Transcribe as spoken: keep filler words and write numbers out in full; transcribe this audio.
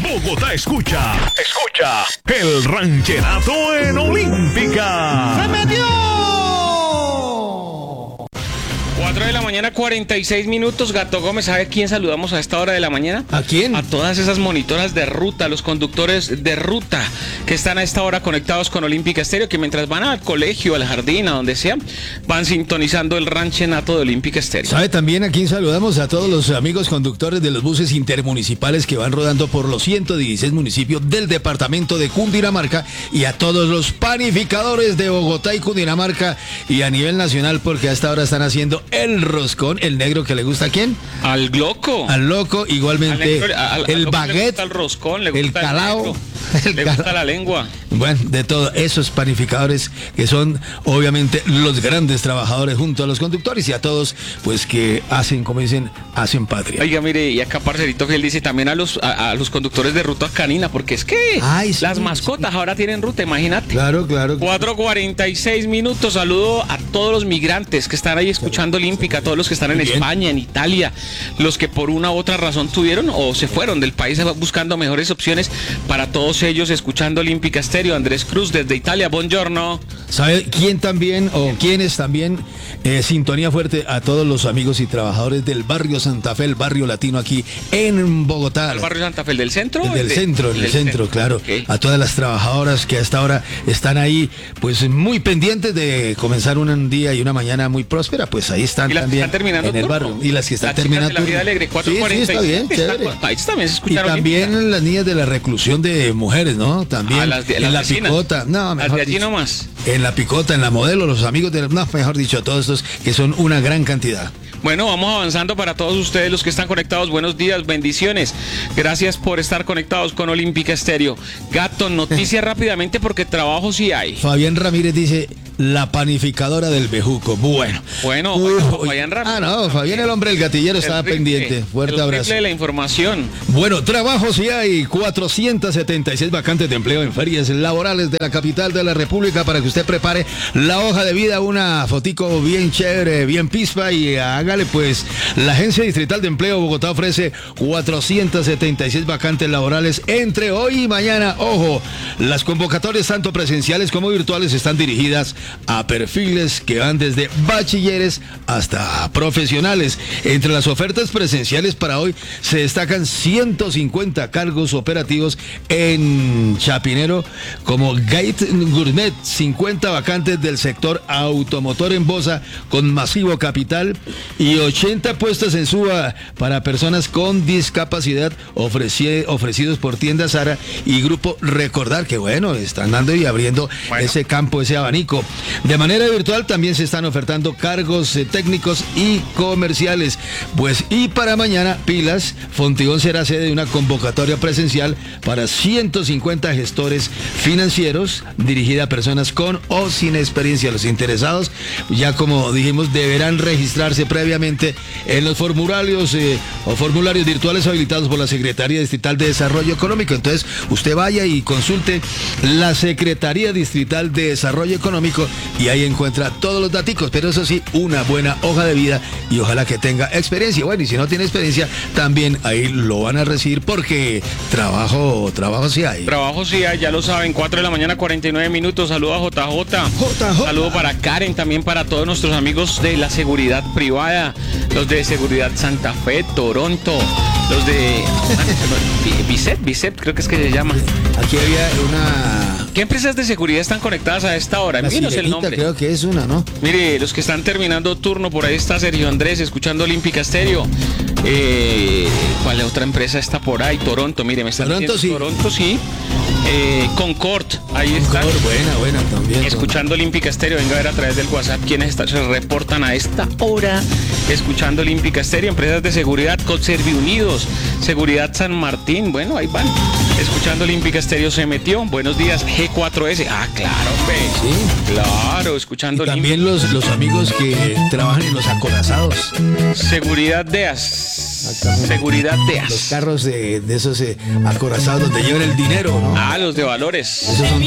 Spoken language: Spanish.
Bogotá escucha, escucha el rancherato en Olímpica. ¡Se metió! cuatro de la mañana, cuarenta y seis minutos. Gato Gómez, ¿sabe a quién saludamos a esta hora de la mañana? ¿A quién? A todas esas monitoras de ruta, los conductores de ruta que están a esta hora conectados con Olímpica Estéreo, que mientras van al colegio, al jardín, a donde sea, van sintonizando el ranchenato de Olímpica Estéreo. ¿Sabe también a quién saludamos? A todos los amigos conductores de los buses intermunicipales que van rodando por los ciento dieciséis municipios del departamento de Cundinamarca, y a todos los panificadores de Bogotá y Cundinamarca y a nivel nacional, porque a esta hora están haciendo el roscón, el negro que le gusta ¿a quién? Al loco. Al loco, igualmente Al negro, al, al el loco baguette, le gusta el roscón, le gusta el calao, el le gusta la lengua. Bueno, de todo, esos panificadores que son obviamente los grandes trabajadores junto a los conductores y a todos, pues que hacen, como dicen, hacen patria. Oiga, mire, y acá Parcerito Fiel dice también a los a, a los conductores de ruta canina, porque es que Ay, sí, las mascotas sí. ahora tienen ruta, imagínate. Claro, claro. cuatro cuarenta y seis minutos. Saludo a todos los migrantes que están ahí escuchando Olímpica, a todos los que están en Bien. España, en Italia, los que por una u otra razón tuvieron o se fueron del país buscando mejores opciones. Para todos ellos, escuchando Olímpica Estéreo. Andrés Cruz desde Italia, buongiorno. ¿Sabe quién también o quiénes también? Eh, sintonía fuerte a todos los amigos y trabajadores del barrio Santa Fe, el barrio latino aquí en Bogotá. ¿El barrio Santa Fe, el del centro? El del de, centro, el del centro, centro, claro. Okay. A todas las trabajadoras que hasta ahora están ahí, pues muy pendientes de comenzar un día y una mañana muy próspera, pues ahí están también están terminando en el barrio. Y las que están las terminando. De la vida alegre, cuatro cuarenta y seis. Sí, sí, está bien, chévere. Está, ahí también se y escucharon también Olímpica. Las niñas de la reclusión de mujeres, ¿no? También ah, las de, en las la vecinas. Picota. No, mejor las de allí dicho, nomás. En la Picota, en la Modelo, los amigos de la, no, mejor dicho, todos estos que son una gran cantidad. Bueno, vamos avanzando para todos ustedes los que están conectados. Buenos días, bendiciones. Gracias por estar conectados con Olímpica Estéreo. Gato, noticias rápidamente porque trabajo sí hay. Fabián Ramírez dice, la panificadora del Bejuco. Bueno. Bueno, uh, Fabián Ramírez. Ah, no, Fabián el hombre del gatillero estaba rifle, pendiente. Fuerte el abrazo. de la información. Bueno, trabajo sí hay. cuatrocientas setenta y seis vacantes de empleo en ferias laborales de la capital de la República para que usted prepare la hoja de vida, una fotico bien chévere, bien pispa y hágale pues. La Agencia Distrital de Empleo Bogotá ofrece cuatrocientas setenta y seis vacantes laborales entre hoy y mañana. Ojo, las convocatorias tanto presenciales como virtuales están dirigidas a perfiles que van desde bachilleres hasta profesionales. Entre las ofertas presenciales para hoy se destacan ciento cincuenta cargos operativos en Chapinero como Gate Gourmet, cincuenta vacantes del sector automotor en Bosa con masivo capital y ochenta puestos en Suba para personas con discapacidad ofreci- ofrecidos por Tienda Sara y Grupo Recordar, que bueno, están dando y abriendo bueno. ese campo, ese abanico. De manera virtual también se están ofertando cargos eh, técnicos y comerciales. Pues y para mañana, pilas, Fontibón será sede de una convocatoria presencial para ciento cincuenta gestores financieros dirigida a personas con o sin experiencia. Los interesados, ya como dijimos, deberán registrarse previamente en los formularios eh, o formularios virtuales habilitados por la Secretaría Distrital de Desarrollo Económico. Entonces, usted vaya y consulte la Secretaría Distrital de Desarrollo Económico y ahí encuentra todos los daticos, pero eso sí, una buena hoja de vida y ojalá que tenga experiencia. Bueno, y si no tiene experiencia, también ahí lo van a recibir porque trabajo, trabajo sí hay. Trabajo sí hay, ya lo saben, cuatro de la mañana, cuarenta y nueve minutos. Saludo a J J. J J. Saludo para Karen, también para todos nuestros amigos de la seguridad privada, los de Seguridad Santa Fe, Toronto, los de Bicep, Bicep creo que es que se llama. Aquí había una... ¿Qué empresas de seguridad están conectadas a esta hora? Mírenos el nombre. Creo que es una, ¿no? Mire, los que están terminando turno, por ahí está Sergio Andrés, escuchando Olímpica Estéreo. Eh, ¿Cuál otra empresa está por ahí? Toronto, mire, me están Toronto diciendo, sí. Toronto sí. Eh, Concord, ahí está. Concord, buena, buena también. Escuchando Olímpica Estéreo, venga a ver a través del WhatsApp quiénes están, se reportan a esta hora. Escuchando Olímpica Estéreo, empresas de seguridad, Conservi Unidos, Seguridad San Martín, bueno, ahí van. Escuchando Olímpica Estéreo se metió. Buenos días, G cuatro S. Ah, claro, hombre. Sí. Claro, escuchando y también los, los amigos que trabajan en los acorazados. Seguridad D E A S. Seguridad D E A S. Los carros de, de esos eh, acorazados donde llevan el dinero, ¿no? Ah, los de valores. Esos son